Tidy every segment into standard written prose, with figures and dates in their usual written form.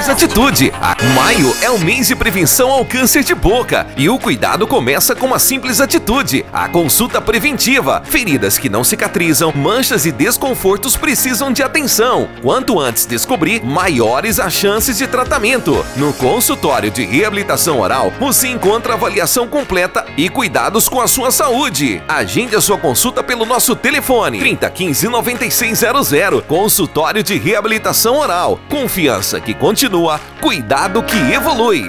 simples atitude. Maio é o mês de prevenção ao câncer de boca e o cuidado começa com uma simples atitude: a consulta preventiva. Feridas que não cicatrizam, manchas e desconfortos precisam de atenção. Quanto antes descobrir, maiores as chances de tratamento. No consultório de reabilitação oral, você encontra avaliação completa e cuidados com a sua saúde. Agende a sua consulta pelo nosso telefone 3015-9600. Consultório de reabilitação oral. Confiança que continua, cuidado que evolui.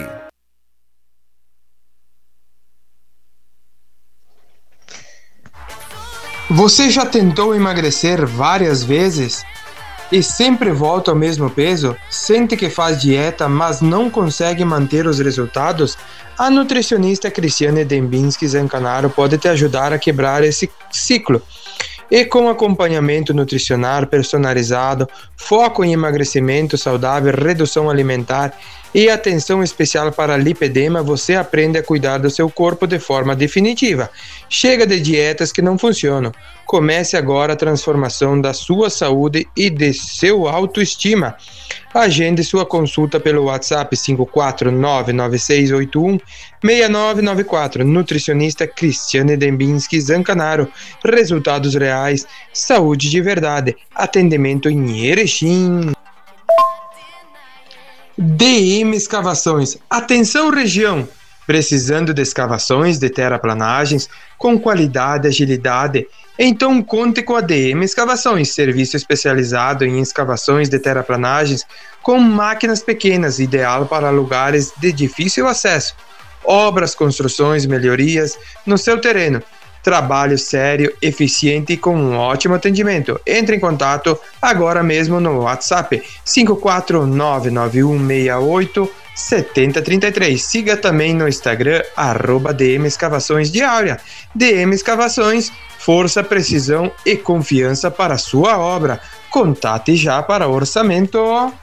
Você já tentou emagrecer várias vezes e sempre volta ao mesmo peso? Sente que faz dieta, mas não consegue manter os resultados? A nutricionista Cristiane Dembinski Zancanaro pode te ajudar a quebrar esse ciclo. E com acompanhamento nutricional personalizado, foco em emagrecimento saudável, redução alimentar e atenção especial para lipedema, você aprende a cuidar do seu corpo de forma definitiva. Chega de dietas que não funcionam. Comece agora a transformação da sua saúde e de seu autoestima. Agende sua consulta pelo WhatsApp 54996816994. Nutricionista Cristiane Dembinski Zancanaro. Resultados reais, saúde de verdade. Atendimento em Erechim. DM Escavações. Atenção, região! Precisando de escavações de terraplanagens com qualidade e agilidade? Então conte com a DM Escavações, serviço especializado em escavações de terraplanagens com máquinas pequenas, ideal para lugares de difícil acesso. Obras, construções, melhorias no seu terreno. Trabalho sério, eficiente e com um ótimo atendimento. Entre em contato agora mesmo no WhatsApp 54991687033. Siga também no Instagram @DM Escavações Diária. DM Escavações, força, precisão e confiança para a sua obra. Contate já para orçamento.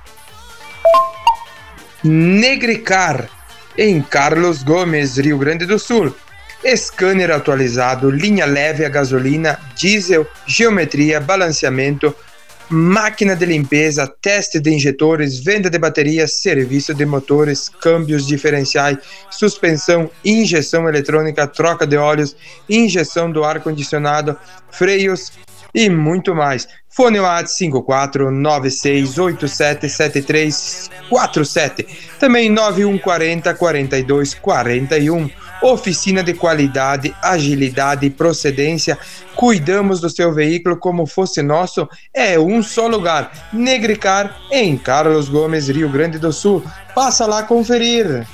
Negricar, em Carlos Gomes, Rio Grande do Sul. Scanner atualizado, linha leve a gasolina, diesel, geometria, balanceamento, máquina de limpeza, teste de injetores, venda de baterias, serviço de motores, câmbios diferenciais, suspensão, injeção eletrônica, troca de óleos, injeção do ar-condicionado, freios e muito mais. Fone WhatsApp 5496877347. Também 9140-4241. Oficina de qualidade, agilidade e procedência. Cuidamos do seu veículo como fosse nosso. É um só lugar. Negricar, em Carlos Gomes, Rio Grande do Sul. Passa lá conferir.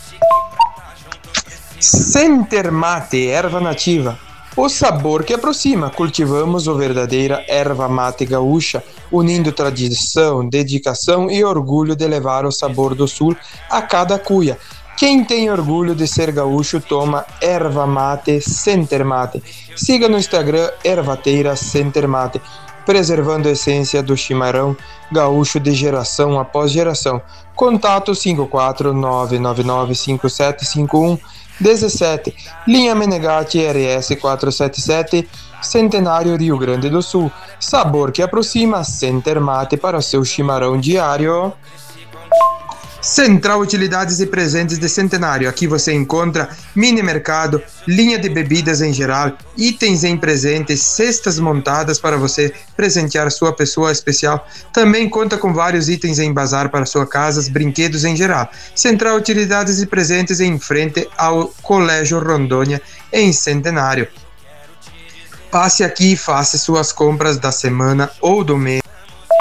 Center Mate, erva nativa. O sabor que aproxima. Cultivamos a verdadeira erva mate gaúcha, unindo tradição, dedicação e orgulho de levar o sabor do sul a cada cuia. Quem tem orgulho de ser gaúcho toma erva mate Center Mate. Siga no Instagram Ervateira Center Mate, preservando a essência do chimarrão gaúcho de geração após geração. Contato 54999575117. Linha Menegatti RS 477, Centenário, Rio Grande do Sul. Sabor que aproxima. Center Mate para o seu chimarrão diário. Central Utilidades e Presentes de Centenário. Aqui você encontra mini mercado, linha de bebidas em geral, itens em presentes, cestas montadas para você presentear sua pessoa especial. Também conta com vários itens em bazar para sua casa, brinquedos em geral. Central Utilidades e Presentes em frente ao Colégio Rondônia, em Centenário. Passe aqui e faça suas compras da semana ou do mês.